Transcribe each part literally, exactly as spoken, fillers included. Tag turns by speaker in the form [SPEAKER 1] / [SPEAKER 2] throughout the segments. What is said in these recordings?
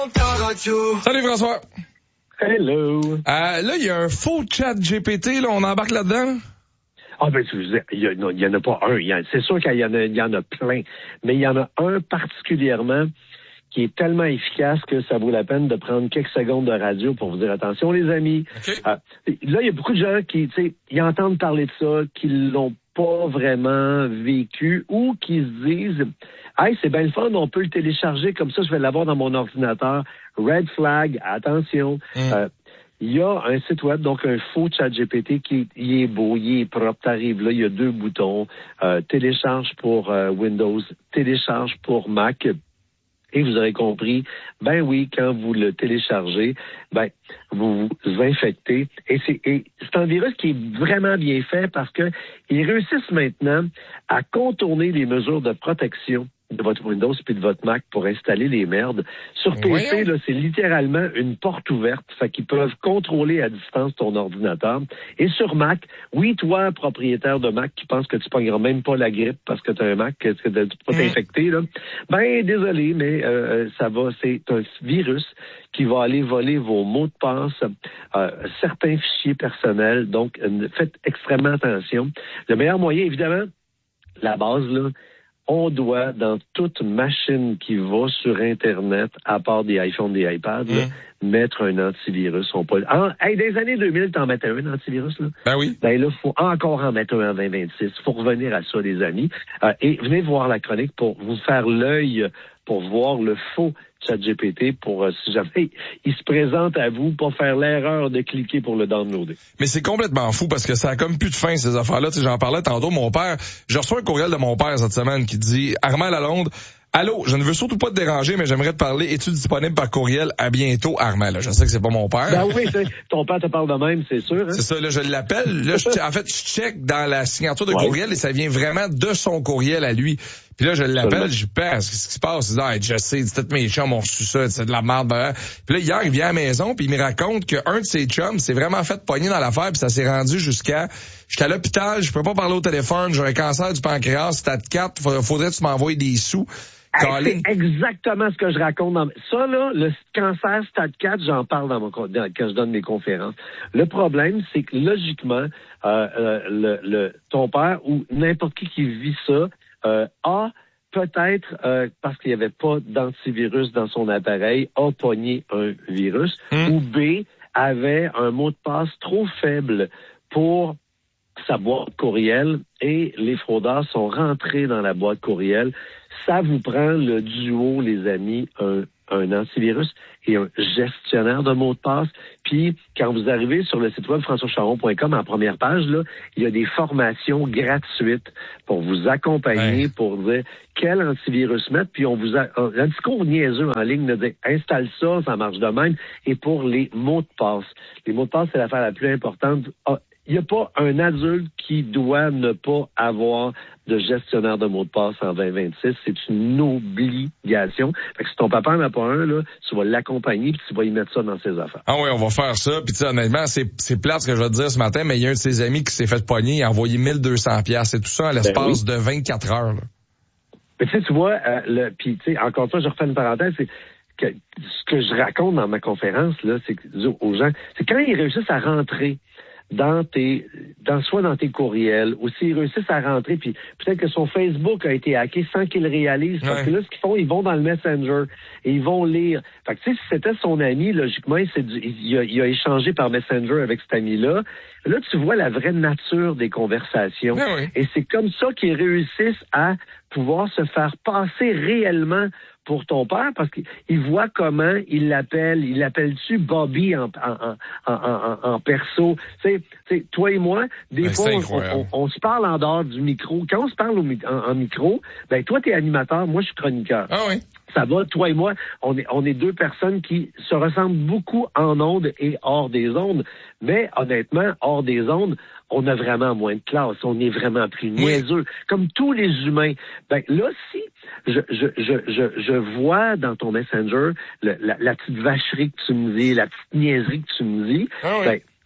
[SPEAKER 1] Salut François.
[SPEAKER 2] Hello.
[SPEAKER 1] Euh, là, il y a un faux chat G P T, là, on embarque là-dedans?
[SPEAKER 2] Ah ben, tu veux dire, il y, a, il y en a pas un. Il y a, c'est sûr qu'il y en a, il y en a plein, mais il y en a un particulièrement qui est tellement efficace que ça vaut la peine de prendre quelques secondes de radio pour vous dire attention, les amis.
[SPEAKER 1] Okay.
[SPEAKER 2] Euh, là, il y a beaucoup de gens qui, tu sais, ils entendent parler de ça, qui l'ont pas vraiment vécu ou qui se disent hey, c'est bien le fun, on peut le télécharger comme ça, je vais l'avoir dans mon ordinateur. Red flag, attention. Mm. Euh, il y a un site web, donc un faux chat G P T qui il est beau, il est propre. T'arrives là, il y a deux boutons. Euh, télécharge pour euh, Windows, télécharge pour Mac. Et vous aurez compris, ben oui, quand vous le téléchargez, ben vous vous infectez. Et c'est, et c'est un virus qui est vraiment bien fait parce que ils réussissent maintenant à contourner les mesures de protection de votre Windows puis de votre Mac pour installer les merdes. Sur P C, là, c'est littéralement une porte ouverte. Fait qu'ils peuvent contrôler à distance ton ordinateur. Et sur Mac, oui, toi, propriétaire de Mac, qui pense que tu pogneras même pas la grippe parce que tu as un Mac, que tu peux pas t'infecter, là, ben désolé, mais euh, ça va, c'est un virus qui va aller voler vos mots de passe, euh, certains fichiers personnels. Donc, euh, faites extrêmement attention. Le meilleur moyen, évidemment, la base, là, on doit, dans toute machine qui va sur Internet, à part des iPhones, des iPads, mmh. là, mettre un antivirus. On peut... en, hey, des années deux mille, t'en mettais un antivirus, là?
[SPEAKER 1] Ben oui.
[SPEAKER 2] Ben là, faut encore en mettre un en vingt vingt-six. Faut revenir à ça, les amis. Euh, et venez voir la chronique pour vous faire l'œil, pour voir le faux ChatGPT, pour euh, si jamais il se présente à vous, pas faire l'erreur de cliquer pour le downloader.
[SPEAKER 1] Mais c'est complètement fou parce que ça a comme plus de fin, ces affaires-là. Tu sais, j'en parlais tantôt, mon père, je reçois un courriel de mon père cette semaine qui dit « Armand Lalonde, allô, je ne veux surtout pas te déranger, mais j'aimerais te parler. Es-tu disponible par courriel? À bientôt, Armand. » Là, je sais que c'est pas mon père.
[SPEAKER 2] Ben oui, ton père te parle de même, c'est sûr. Hein?
[SPEAKER 1] C'est ça, là, je l'appelle. Là, je, en fait, je check dans la signature de ouais. courriel et ça vient vraiment de son courriel à lui. Puis là, je l'appelle, je passe, qu'est-ce qui se passe? Il dit, ah, je sais, toutes mes chums ont reçu ça, c'est de la merde. Ben. Puis là, hier, il vient à la maison, puis il me raconte qu'un de ses chums s'est vraiment fait pogner dans l'affaire, puis ça s'est rendu jusqu'à, j'étais à l'hôpital, je peux pas parler au téléphone, j'ai un cancer du pancréas, stade quatre, faudrait que tu m'envoies des sous.
[SPEAKER 2] Hey, c'est exactement ce que je raconte. Dans... Ça, là, le cancer stade quatre, j'en parle dans mon quand je donne mes conférences. Le problème, c'est que logiquement, euh, euh, le, le, ton père ou n'importe qui qui vit ça euh, a peut-être, euh, parce qu'il n'y avait pas d'antivirus dans son appareil, a pogné un virus, mmh. ou B, avait un mot de passe trop faible pour sa boîte courriel et les fraudeurs sont rentrés dans la boîte courriel. Ça vous prend le duo, les amis, un, un antivirus et un gestionnaire de mots de passe. Puis, quand vous arrivez sur le site web françois charon point com, en première page, là, il y a des formations gratuites pour vous accompagner, ouais. pour dire quel antivirus mettre. Puis, on vous a un petit cours niaiseux en ligne de dire installe ça, ça marche de même. Et pour les mots de passe. Les mots de passe, c'est l'affaire la plus importante. Ah, il n'y a pas un adulte qui doit ne pas avoir de gestionnaire de mots de passe en vingt vingt-six. C'est une obligation. Fait que si ton papa n'en a pas un, là, tu vas l'accompagner puis tu vas y mettre ça dans ses affaires.
[SPEAKER 1] Ah oui, on va faire ça. Puis tu sais, honnêtement, c'est, c'est plate ce que je vais te dire ce matin, mais il y a un de ses amis qui s'est fait pogner, il a envoyé mille deux cents piastres. C'est tout ça à l'espace ben oui. de vingt-quatre heures. Là.
[SPEAKER 2] Mais tu sais, tu vois, euh, le, puis tu sais, encore une fois, je refais une parenthèse, c'est que ce que je raconte dans ma conférence, là, c'est que, aux gens, c'est quand ils réussissent à rentrer dans tes, dans, soit dans tes courriels, ou s'ils réussissent à rentrer, puis peut-être que son Facebook a été hacké sans qu'il le réalise, parce ouais. que là, ce qu'ils font, ils vont dans le Messenger, et ils vont lire. Fait que, tu sais, si c'était son ami, logiquement, il, du, il, a, il a échangé par Messenger avec cet ami-là. Là, tu vois la vraie nature des conversations.
[SPEAKER 1] Ouais.
[SPEAKER 2] Et c'est comme ça qu'ils réussissent à pouvoir se faire passer réellement pour ton père, parce qu'il voit comment il l'appelle. Il l'appelle-tu Bobby en, en, en, en, en perso? Tu sais, toi et moi, des ben, fois, on, on, on se parle en dehors du micro. Quand on se parle au, en, en micro, ben toi, t'es animateur, moi, je suis chroniqueur.
[SPEAKER 1] Ah oui.
[SPEAKER 2] Ça va, toi et moi, on est, on est deux personnes qui se ressemblent beaucoup en ondes et hors des ondes. Mais honnêtement, hors des ondes, on a vraiment moins de classe. On est vraiment plus niaiseux. Oui. Comme tous les humains. Ben là, si je, je, je, je, je vois dans ton Messenger le, la, la petite vacherie que tu me dis, la petite niaiserie que tu me dis, ah oui. ben,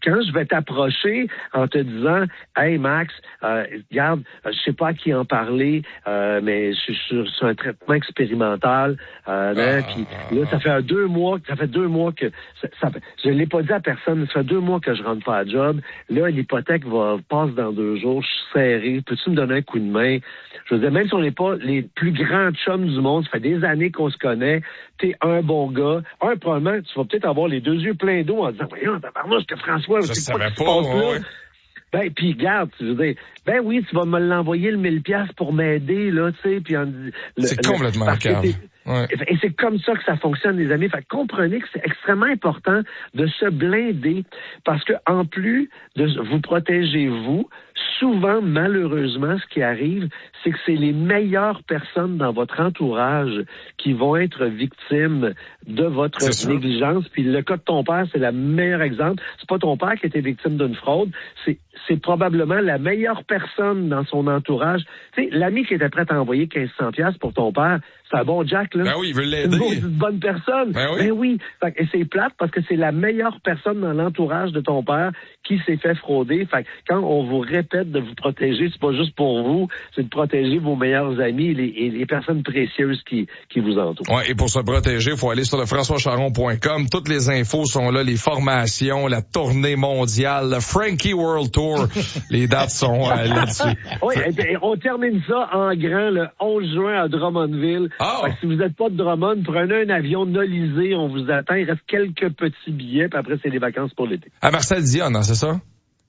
[SPEAKER 2] quand je vais t'approcher en te disant, hey Max, euh, regarde, je sais pas à qui en parler, euh, mais je suis sur, sur un traitement expérimental, euh, là,
[SPEAKER 1] ah,
[SPEAKER 2] puis là, ça fait deux mois, ça fait deux mois que, ça, ça, je l'ai pas dit à personne, ça fait deux mois que je rentre pas à job. Là, l'hypothèque va passe dans deux jours, je suis serré, peux-tu me donner un coup de main? Je veux dire, même si on n'est pas les plus grands chums du monde, ça fait des années qu'on se connaît, t'es un bon gars. Un, probablement, tu vas peut-être avoir les deux yeux pleins d'eau en disant, voyons, tabarnouche que François,
[SPEAKER 1] je
[SPEAKER 2] c'est quoi
[SPEAKER 1] savais
[SPEAKER 2] qui se
[SPEAKER 1] pas,
[SPEAKER 2] passe là?
[SPEAKER 1] ouais.
[SPEAKER 2] Ben, puis garde, je veux dire, ben oui, tu vas me l'envoyer le mille piastres pour m'aider, là, tu sais, puis...
[SPEAKER 1] C'est complètement calme.
[SPEAKER 2] Ouais. Et c'est comme ça que ça fonctionne, les amis. Fait que comprenez que c'est extrêmement important de se blinder parce que en plus de vous protéger vous, souvent, malheureusement, ce qui arrive, c'est que c'est les meilleures personnes dans votre entourage qui vont être victimes de votre négligence. Puis le cas de ton père, c'est le meilleur exemple. C'est pas ton père qui a été victime d'une fraude, c'est c'est probablement la meilleure personne dans son entourage. Tu sais, l'ami qui était prêt à envoyer quinze cents piastres pour ton père, c'est un bon Jack, là.
[SPEAKER 1] Ben oui, il veut l'aider.
[SPEAKER 2] C'est une bonne personne.
[SPEAKER 1] Ben oui.
[SPEAKER 2] Ben oui. Fait que, et c'est plate parce que c'est la meilleure personne dans l'entourage de ton père qui s'est fait frauder. Fait que quand on vous répète de vous protéger, c'est pas juste pour vous, c'est de protéger vos meilleurs amis et les, et les personnes précieuses qui, qui vous entourent.
[SPEAKER 1] Ouais, et pour se protéger, il faut aller sur le françois charon point com. Toutes les infos sont là, les formations, la tournée mondiale, le Frankie World Tour. Les dates sont euh, là-dessus.
[SPEAKER 2] Oui, on termine ça en grand le onze juin à Drummondville.
[SPEAKER 1] Oh.
[SPEAKER 2] Fait que si vous n'êtes pas de Drummond, prenez un avion Nolisé, on vous attend. Il reste quelques petits billets, puis après, c'est les vacances pour l'été.
[SPEAKER 1] À Marcel Dion, hein, c'est ça?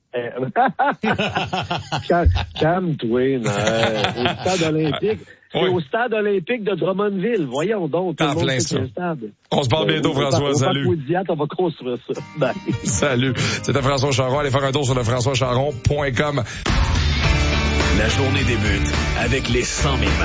[SPEAKER 2] Calme-toi, non. Au stade olympique. C'est oui. Au stade olympique de Drummondville. Voyons donc, tout le monde sait le stade.
[SPEAKER 1] On se parle bientôt, ben, François. Salut.
[SPEAKER 2] On va construire ça. Bye.
[SPEAKER 1] Salut. C'était François Charon. Allez faire un tour sur le françois charon point com.
[SPEAKER 3] La journée débute avec les cent mille